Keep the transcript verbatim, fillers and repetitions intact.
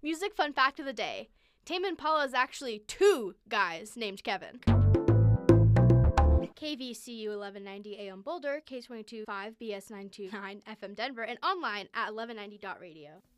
Music fun fact of the day. Tame Impala is actually two guys named Kevin. K V C U eleven ninety A M Boulder, K twenty-two point five B S nine two nine F M Denver, and online at eleven ninety dot radio.